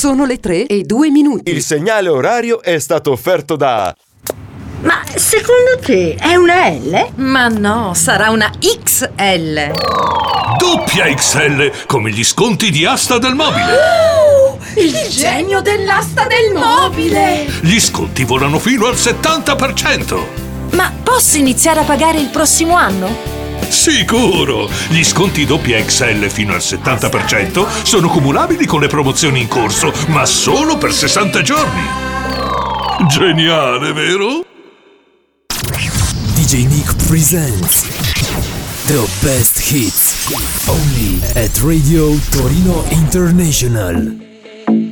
Sono le 3:02. Il segnale orario è stato offerto da... Ma secondo te è una L? Ma no, sarà una XL. Doppia XL, come gli sconti di Asta del Mobile. Il genio dell'asta del mobile! Gli sconti volano fino al 70%. Ma posso iniziare a pagare il prossimo anno? Sicuro! Gli sconti doppia XL fino al 70% sono cumulabili con le promozioni in corso, ma solo per 60 giorni. Geniale, vero? DJ Nick presents the best hits only at Radio Torino International.